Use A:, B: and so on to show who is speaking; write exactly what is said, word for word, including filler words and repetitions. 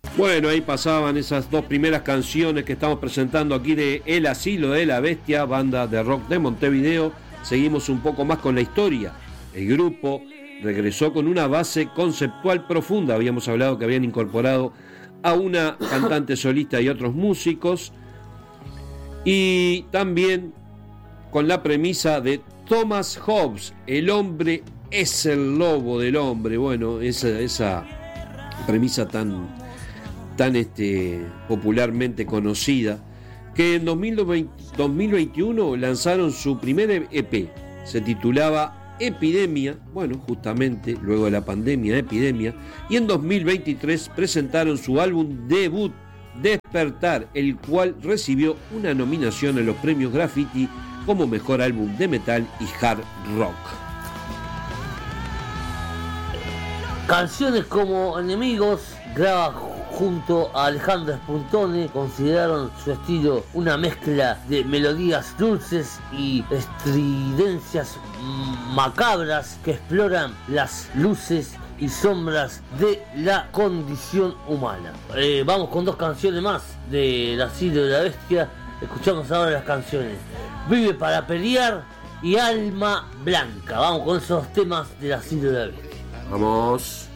A: Bueno, ahí pasaban esas dos primeras canciones que estamos presentando aquí de El Asilo de la Bestia, banda de rock de Montevideo. Seguimos un poco más con la historia. El grupo regresó con una base conceptual profunda. Habíamos hablado que habían incorporado a una cantante solista y otros músicos. Y también con la premisa de Thomas Hobbes, el hombre es el lobo del hombre. Bueno, esa, esa premisa tan, tan este, popularmente conocida, que en dos mil veintiuno lanzaron su primer E P. Se titulaba Epidemia, bueno, justamente luego de la pandemia, Epidemia, y en dos mil veintitrés presentaron su álbum debut, Despertar, el cual recibió una nominación en los premios Graffiti como mejor álbum de metal y hard rock.
B: Canciones como Enemigos graba junto a Alejandro Spuntone. Consideraron su estilo una mezcla de melodías dulces y estridencias macabras que exploran las luces y sombras de la condición humana. Eh, vamos con dos canciones más del Asilo de la Bestia. Escuchamos ahora las canciones Vive para pelear y Alma Blanca. Vamos con esos temas del Asilo de la Bestia.
A: Vamos.